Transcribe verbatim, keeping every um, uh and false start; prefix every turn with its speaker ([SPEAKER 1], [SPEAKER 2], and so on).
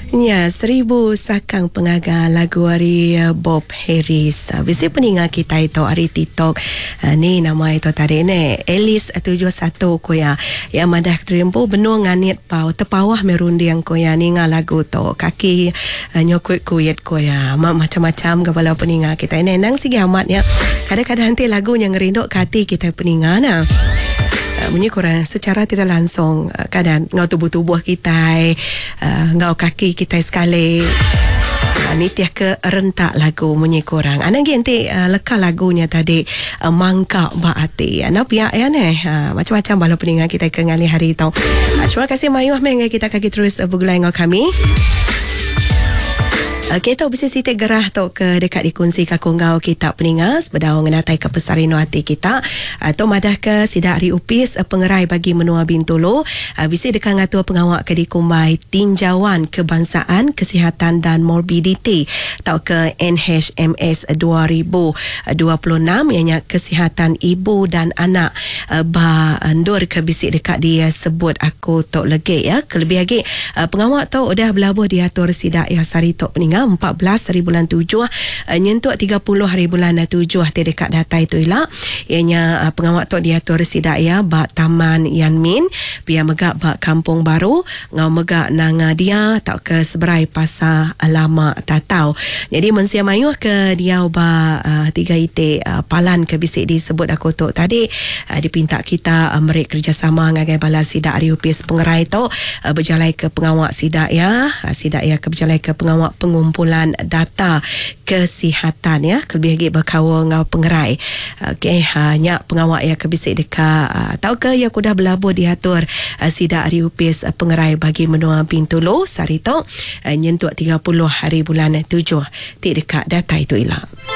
[SPEAKER 1] Ya, Seribu Sakang Pengagar lagu dari uh, Bob Harris. Uh, Biasa peningat kita itu hari TikTok. Uh, ni nama itu tadi ni Alice tujuh satu koya. Yang madah terimpu benua nganit pau terpawah merundiang koya ni ngah lagu tu. Kaki uh, nyokut kuyet koya. Ma- macam-macam kepala peningat kita ini. Nang sigi amat ya. Kadang-kadang nanti lagu yang ngerinduk hati kita peningat nah. Bunyi korang secara tidak langsung uh, kadang ngau tubuh-tubuh kita uh, ngau kaki kita sekali uh, ni tiah ke rentak lagu bunyi korang anak nanti uh, leka lagunya tadi uh, mangkak ba ati anak pihak ya ne uh, macam-macam bala peningat kita ke ngali hari tau. Uh, terima kasih Mayuh mengai kita kaki terus uh, bergulai ngau kami. Okay, tahu bisa sitik gerah tu ke dekat dikunci kakungau kita peningas berdaung ngenatai ke pesarino hati kita atau madah ke sidak hari upis pengerai bagi menua Bintulu bisa dekat ngatua pengawak ke dikumbai tinjauan kebangsaan kesihatan dan morbidity atau ke N H M S dua ribu dua puluh enam ianya kesihatan ibu dan anak ba ndur ke bisik dekat dia sebut aku tok legek ya kelebih lagi pengawak tu udah berlabuh diatur sidak ya sari tok peningas empat belas hari bulan tujuh uh, nyentuk tiga puluh hari bulan tujuh hati dekat data itu ilah ianya uh, pengawak tu diatur sidak ya bak Taman Yanmin pia megak bak Kampung Baru ngau megak nang uh, dia tak ke seberai pasar lama tatau jadi mensia mayuh ke dia ba uh, tiga ite uh, palan ke bisik disebut aku tu tadi uh, dipinta kita uh, mereka kerjasama ngagai bala sidak riupis pengerai tu uh, berjalai ke pengawak sidak ya uh, sidak ya ke berjalai ke pengawak pengumpulan kumpulan data kesihatan ya lebih lagi berkawa ngau pengerai okey hanya pengawak ya kebisik dekat uh, tahu ke ya kuda berlabuh diatur uh, sidak riupis uh, pengerai bagi menua Bintulu sarito uh, nyentuk tiga puluh hari bulan tujuh ti dekat data itu ilah.